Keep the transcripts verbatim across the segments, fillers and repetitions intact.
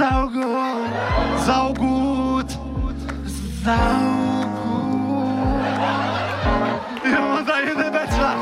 saugut, saugut, saugut. Ja, und da in der Bachelor.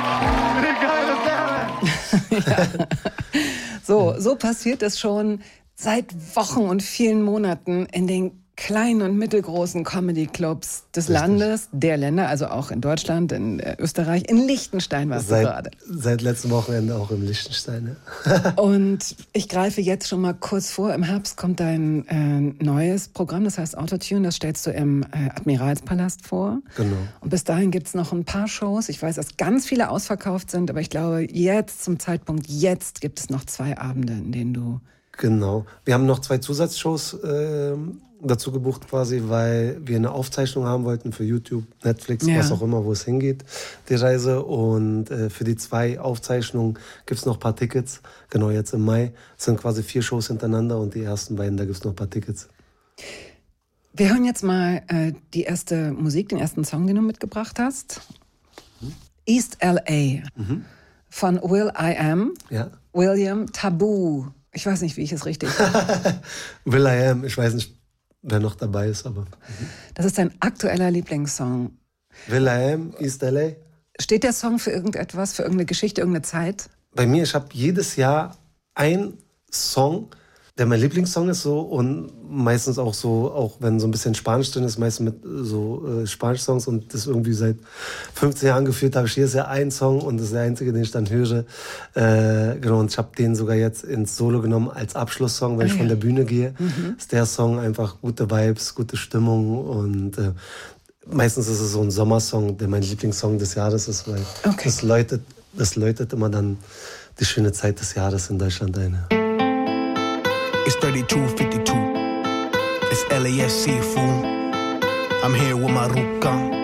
Wie geil ist der denn? Ja. So, so passiert es schon seit Wochen und vielen Monaten in den kleinen und mittelgroßen Comedy-Clubs des Richtig. Landes, der Länder, also auch in Deutschland, in Österreich, in Liechtenstein warst seit, du gerade. Seit letztem Wochenende auch in Liechtenstein. Ja. Und ich greife jetzt schon mal kurz vor, im Herbst kommt dein äh, neues Programm, das heißt Autotune, das stellst du im äh, Admiralspalast vor. Genau. Und bis dahin gibt es noch ein paar Shows. Ich weiß, dass ganz viele ausverkauft sind, aber ich glaube, jetzt, zum Zeitpunkt jetzt, gibt es noch zwei Abende, in denen du... Genau. Wir haben noch zwei Zusatzshows äh, dazu gebucht quasi, weil wir eine Aufzeichnung haben wollten für YouTube, Netflix, Ja. was auch immer, wo es hingeht, die Reise. Und äh, für die zwei Aufzeichnungen gibt es noch ein paar Tickets. Genau, jetzt im Mai. Es sind quasi vier Shows hintereinander und die ersten beiden, da gibt es noch ein paar Tickets. Wir hören jetzt mal äh, die erste Musik, den ersten Song, den du mitgebracht hast. Mhm. East L A Mhm. von Will I Am, Ja. William Taboo. Ich weiß nicht, wie ich es richtig... Will I Am, ich weiß nicht, wer noch dabei ist, aber... Mhm. Das ist dein aktueller Lieblingssong. Will I Am, East L A. Steht der Song für irgendetwas, für irgendeine Geschichte, irgendeine Zeit? Bei mir, ich habe jedes Jahr einen Song, der mein Lieblingssong ist, so, und meistens auch so, auch wenn so ein bisschen Spanisch drin ist, meistens mit so äh, Spanisch-Songs, und das irgendwie seit fünfzehn Jahren gefühlt habe ich jedes Jahr einen Song und das ist der einzige, den ich dann höre. Äh, genau, und ich habe den sogar jetzt ins Solo genommen als Abschlusssong, wenn Ah, ich ja. von der Bühne gehe. Mhm. Ist der Song einfach gute Vibes, gute Stimmung, und äh, meistens ist es so ein Sommersong, der mein Lieblingssong des Jahres ist, weil Okay. das läutet, das läutet immer dann die schöne Zeit des Jahres in Deutschland ein. It's thirty-two fifty-two. It's L A S C, fool. I'm here with my Ruka.